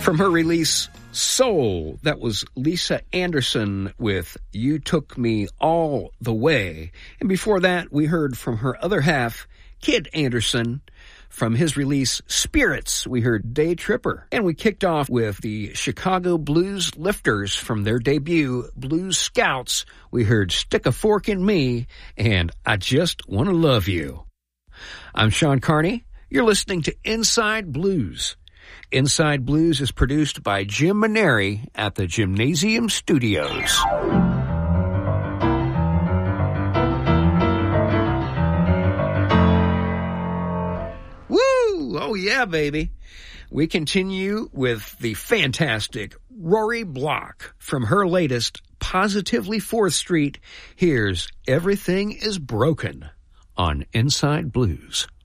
From her release, Soul, that was Lisa Anderson with You Took Me All the Way. And before that, we heard from her other half, Kid Anderson. From his release, Spirits, we heard Day Tripper. And we kicked off with the Chicago Blues Lifters from their debut, Blues Scouts. We heard Stick a Fork in Me and I Just Want to Love You. I'm Sean Carney. You're listening to Inside Blues. Inside Blues is produced by Jim Maneri at the Gymnasium Studios. Woo! Oh yeah, baby. We continue with the fantastic Rory Block from her latest Positively 4th Street. Here's Everything is Broken on Inside Blues.